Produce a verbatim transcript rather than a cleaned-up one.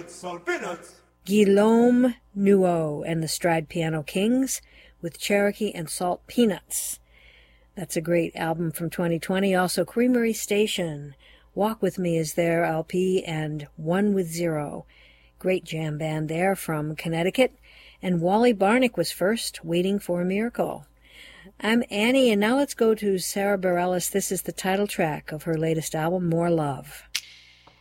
peanuts, salt peanuts. Guillaume Nuot and the Stride Piano Kings with Cherokee and Salt Peanuts. That's a great album from twenty twenty. Also, Creamery Station, Walk With Me is their L P, and One With Zero. Great jam band there from Connecticut. And Wally Barnick was first, Waiting for a Miracle. I'm Annie, and now let's go to Sarah Bareilles. This is the title track of her latest album, More Love.